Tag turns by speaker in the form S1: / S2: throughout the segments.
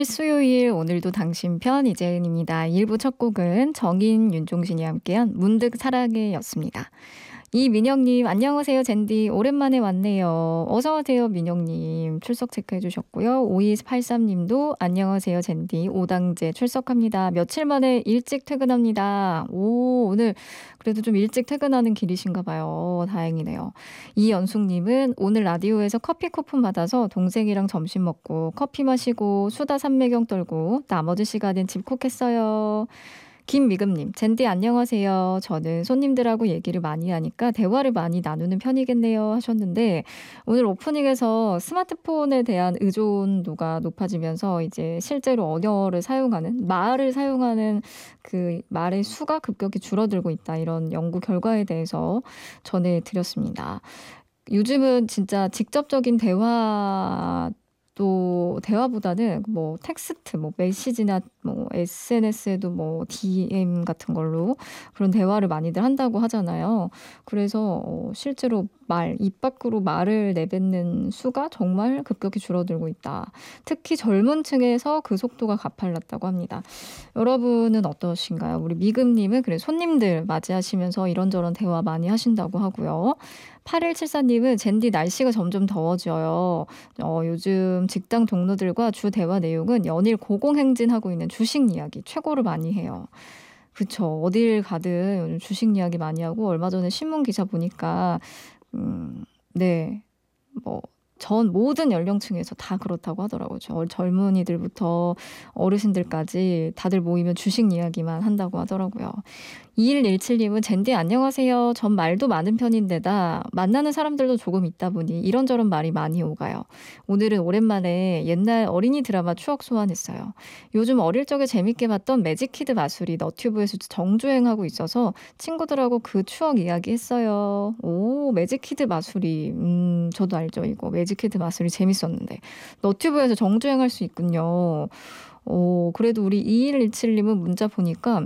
S1: 수요일 오늘도 당신 편 이재은입니다. 1부 첫 곡은 정인, 윤종신이 함께한 문득 사랑해였습니다. 이민영님 안녕하세요 젠디 오랜만에 왔네요. 어서오세요 민영님 출석 체크해 주셨고요. 5283님도 안녕하세요 젠디 오당제 출석합니다. 며칠 만에 일찍 퇴근합니다. 오늘 그래도 좀 일찍 퇴근하는 길이신가 봐요. 다행이네요. 이연숙님은 오늘 라디오에서 커피 쿠폰 받아서 동생이랑 점심 먹고 커피 마시고 수다 삼매경 떨고 나머지 시간엔 집콕했어요. 김미금님, 젠디 안녕하세요. 저는 손님들하고 얘기를 많이 하니까 대화를 많이 나누는 편이겠네요 하셨는데 오늘 오프닝에서 스마트폰에 대한 의존도가 높아지면서 이제 실제로 언어를 사용하는 말을 사용하는 그 말의 수가 급격히 줄어들고 있다 이런 연구 결과에 대해서 전해드렸습니다. 요즘은 진짜 직접적인 또 대화보다는 뭐 텍스트, 뭐 메시지나 뭐 SNS에도 뭐 DM 같은 걸로 그런 대화를 많이들 한다고 하잖아요. 그래서 실제로 입 밖으로 말을 내뱉는 수가 정말 급격히 줄어들고 있다. 특히 젊은 층에서 그 속도가 가팔랐다고 합니다. 여러분은 어떠신가요? 우리 미금님은 그래 손님들 맞이하시면서 이런저런 대화 많이 하신다고 하고요. 8174님은 젠디 날씨가 점점 더워져요. 요즘 직장 동료들과 주 대화 내용은 연일 고공행진하고 있는 주식 이야기 최고로 많이 해요. 그쵸. 어딜 가든 요즘 주식 이야기 많이 하고 얼마 전에 신문 기사 보니까 네. 전 모든 연령층에서 다 그렇다고 하더라고요. 젊은이들부터 어르신들까지 다들 모이면 주식 이야기만 한다고 하더라고요. 2117님은 젠디 안녕하세요. 전 말도 많은 편인데다 만나는 사람들도 조금 있다 보니 이런저런 말이 많이 오가요. 오늘은 오랜만에 옛날 어린이 드라마 추억 소환했어요. 요즘 어릴 적에 재밌게 봤던 매직키드 마술이 너튜브에서 정주행하고 있어서 친구들하고 그 추억 이야기했어요. 오, 매직키드 마술이 저도 알죠. 이거 매직키드 마술이 재밌었는데 너튜브에서 정주행할 수 있군요. 그래도 우리 2117님은 문자 보니까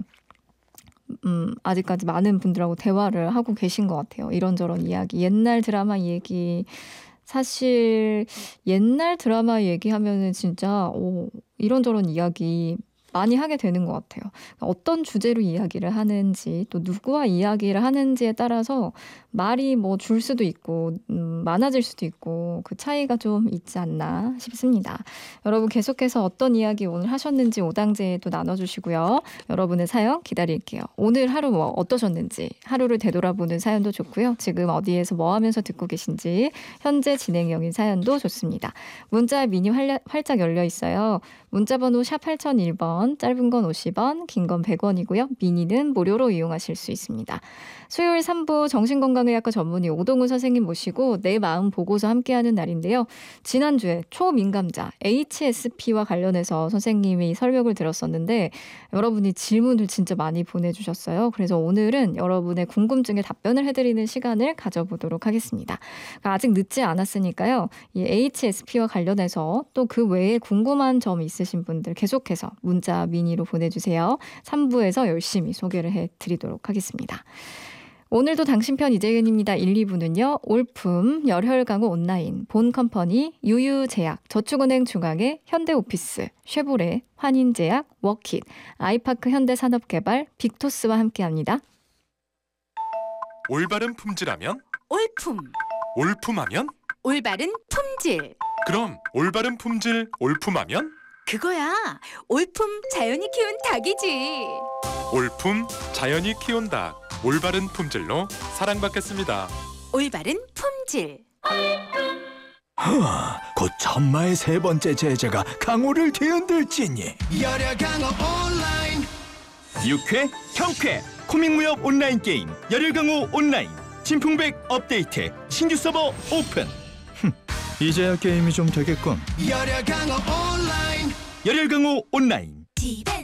S1: 아직까지 많은 분들하고 대화를 하고 계신 것 같아요. 이런저런 이야기, 옛날 드라마 얘기. 사실 옛날 드라마 얘기하면은 진짜 이런저런 이야기 많이 하게 되는 것 같아요. 어떤 주제로 이야기를 하는지 또 누구와 이야기를 하는지에 따라서 말이 뭐 줄 수도 있고 많아질 수도 있고 그 차이가 좀 있지 않나 싶습니다. 여러분 계속해서 어떤 이야기 오늘 하셨는지 오당제에 또 나눠주시고요. 여러분의 사연 기다릴게요. 오늘 하루 뭐 어떠셨는지 하루를 되돌아보는 사연도 좋고요. 지금 어디에서 뭐 하면서 듣고 계신지 현재 진행형인 사연도 좋습니다. 문자 미니 활짝 열려 있어요. 문자번호 샵 8001번, 짧은 건 50원, 긴 건 100원이고요. 미니는 무료로 이용하실 수 있습니다. 수요일 3부 정신건강의학과 전문의 오동훈 선생님 모시고 내 마음 보고서 함께하는 날인데요. 지난주에 초민감자 HSP와 관련해서 선생님이 설명을 들었었는데 여러분이 질문을 진짜 많이 보내주셨어요. 그래서 오늘은 여러분의 궁금증에 답변을 해드리는 시간을 가져보도록 하겠습니다. 아직 늦지 않았으니까요. 이 HSP와 관련해서 또 그 외에 궁금한 점 있으신 분들 계속해서 문자 미니로 보내주세요. 3부에서 열심히 소개를 해드리도록 하겠습니다. 오늘도 당신 편 이재은입니다. 1, 2부는요. 올품, 열혈강호 온라인, 본컴퍼니, 유유제약, 저축은행 중앙회, 현대오피스, 쉐보레, 환인제약, 워킷, 아이파크 현대산업개발, 빅토스와 함께합니다.
S2: 올바른 품질하면?
S3: 올품.
S2: 올품하면?
S3: 올바른 품질.
S2: 그럼 올바른 품질 올품하면?
S3: 그거야. 올품 자연이 키운 닭이지.
S2: 올품 자연이 키운 닭. 올바른 품질로 사랑받겠습니다.
S3: 올바른 품질.
S4: 곧 천마의 세 번째 제자가 강호를 뒤흔들지니
S5: 열혈 강호 온라인.
S4: 육회, 형쾌, 코믹무협 온라인 게임 열혈 강호 온라인 진풍백 업데이트 신규 서버 오픈. 이제야 게임이 좀 되겠군.
S5: 열혈 강호 온라인.
S4: 열혈 강호 온라인.
S3: 집엔